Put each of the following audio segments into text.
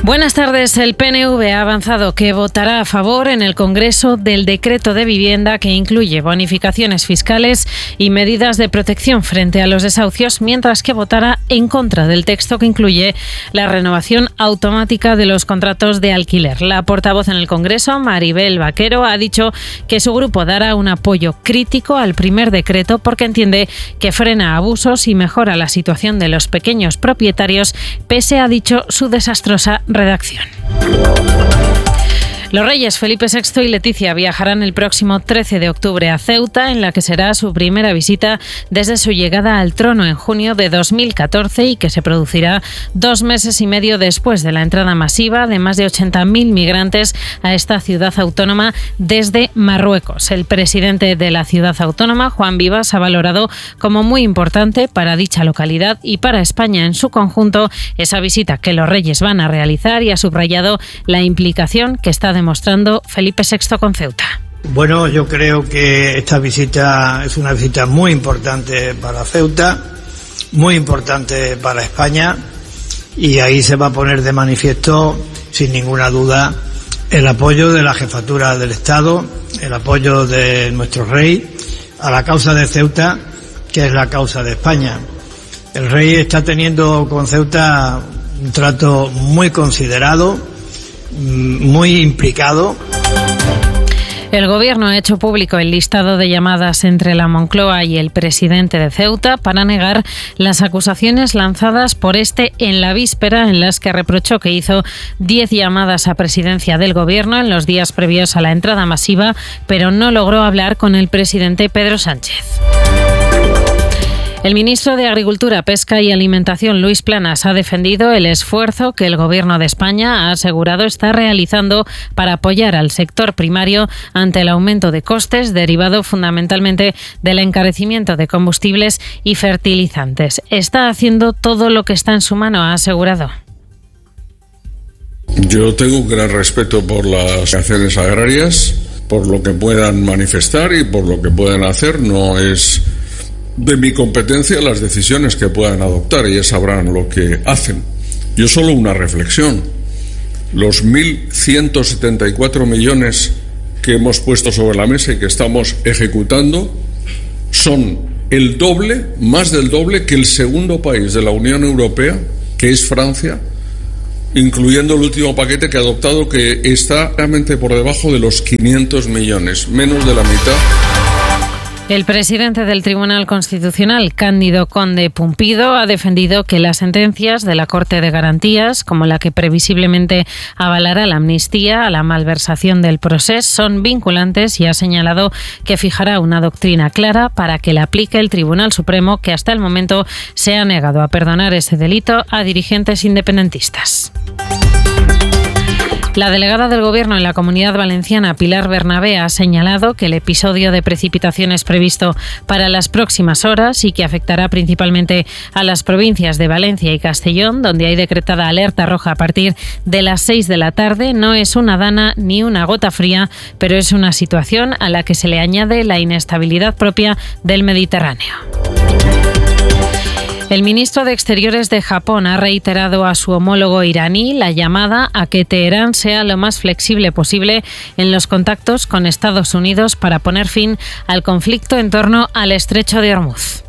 Buenas tardes. El PNV ha avanzado que votará a favor en el Congreso del decreto de vivienda que incluye bonificaciones fiscales y medidas de protección frente a los desahucios, mientras que votará en contra del texto que incluye la renovación automática de los contratos de alquiler. La portavoz en el Congreso, Maribel Vaquero, ha dicho que su grupo dará un apoyo crítico al primer decreto porque entiende que frena abusos y mejora la situación de los pequeños propietarios, pese a, dicho, su desastrosa redacción. Los reyes Felipe VI y Leticia viajarán el próximo 13 de octubre a Ceuta, en la que será su primera visita desde su llegada al trono en junio de 2014 y que se producirá 2 meses y medio después de la entrada masiva de más de 80.000 migrantes a esta ciudad autónoma desde Marruecos. El presidente de la ciudad autónoma, Juan Vivas, ha valorado como muy importante para dicha localidad y para España en su conjunto esa visita que los reyes van a realizar y ha subrayado la implicación que está demostrando Felipe VI con Ceuta. Bueno, yo creo que esta visita es una visita muy importante para Ceuta, muy importante para España, y ahí se va a poner de manifiesto, sin ninguna duda, el apoyo de la jefatura del Estado, el apoyo de nuestro rey a la causa de Ceuta, que es la causa de España. El rey está teniendo con Ceuta un trato muy considerado, muy implicado. El Gobierno ha hecho público el listado de llamadas entre la Moncloa y el presidente de Ceuta para negar las acusaciones lanzadas por este en la víspera, en las que reprochó que hizo 10 llamadas a presidencia del Gobierno en los días previos a la entrada masiva, pero no logró hablar con el presidente Pedro Sánchez. El ministro de Agricultura, Pesca y Alimentación, Luis Planas, ha defendido el esfuerzo que el Gobierno de España ha asegurado está realizando para apoyar al sector primario ante el aumento de costes derivado fundamentalmente del encarecimiento de combustibles y fertilizantes. Está haciendo todo lo que está en su mano, ha asegurado. Yo tengo un gran respeto por las asociaciones agrarias, por lo que puedan manifestar y por lo que puedan hacer. No es de mi competencia las decisiones que puedan adoptar, ellas sabrán lo que hacen. Yo solo una reflexión: los 1.174 millones que hemos puesto sobre la mesa y que estamos ejecutando son el doble, más del doble que el segundo país de la Unión Europea, que es Francia, incluyendo el último paquete que ha adoptado, que está realmente por debajo de los 500 millones, menos de la mitad. El presidente del Tribunal Constitucional, Cándido Conde Pumpido, ha defendido que las sentencias de la Corte de Garantías, como la que previsiblemente avalará la amnistía a la malversación del Procés, son vinculantes y ha señalado que fijará una doctrina clara para que la aplique el Tribunal Supremo, que hasta el momento se ha negado a perdonar ese delito a dirigentes independentistas. La delegada del Gobierno en la Comunidad Valenciana, Pilar Bernabé, ha señalado que el episodio de precipitaciones previsto para las próximas horas y que afectará principalmente a las provincias de Valencia y Castellón, donde hay decretada alerta roja a partir de las 6 de la tarde, no es una dana ni una gota fría, pero es una situación a la que se le añade la inestabilidad propia del Mediterráneo. El ministro de Exteriores de Japón ha reiterado a su homólogo iraní la llamada a que Teherán sea lo más flexible posible en los contactos con Estados Unidos para poner fin al conflicto en torno al Estrecho de Hormuz.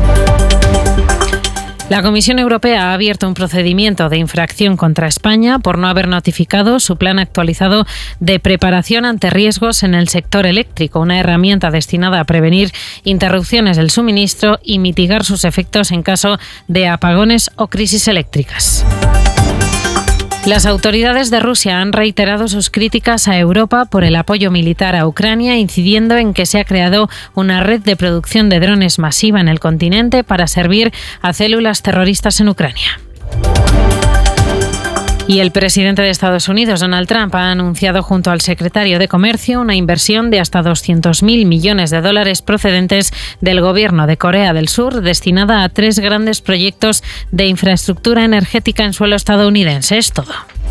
La Comisión Europea ha abierto un procedimiento de infracción contra España por no haber notificado su plan actualizado de preparación ante riesgos en el sector eléctrico, una herramienta destinada a prevenir interrupciones del suministro y mitigar sus efectos en caso de apagones o crisis eléctricas. Las autoridades de Rusia han reiterado sus críticas a Europa por el apoyo militar a Ucrania, incidiendo en que se ha creado una red de producción de drones masiva en el continente para servir a células terroristas en Ucrania. Y el presidente de Estados Unidos, Donald Trump, ha anunciado junto al secretario de Comercio una inversión de hasta $200.000 millones procedentes del gobierno de Corea del Sur, destinada a 3 grandes proyectos de infraestructura energética en suelo estadounidense. Es todo.